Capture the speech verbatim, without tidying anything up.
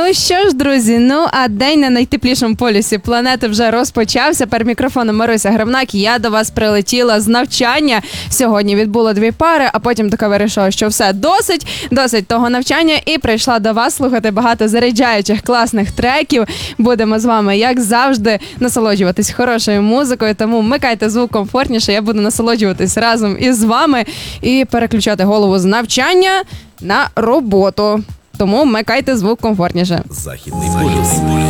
Ну що ж, друзі, ну а день на найтеплішому полюсі планети вже розпочався. Перед мікрофоном Маруся Гривнак. Я до вас прилетіла з навчання. Сьогодні відбуло дві пари, а потім така вирішила, що все, досить, досить того навчання. І прийшла до вас слухати багато заряджаючих, класних треків. Будемо з вами, як завжди, насолоджуватись хорошою музикою. Тому вмикайте звук комфортніше, я буду насолоджуватись разом із вами і переключати голову з навчання на роботу. Тому вмикайте звук комфортніше. Західний полюс.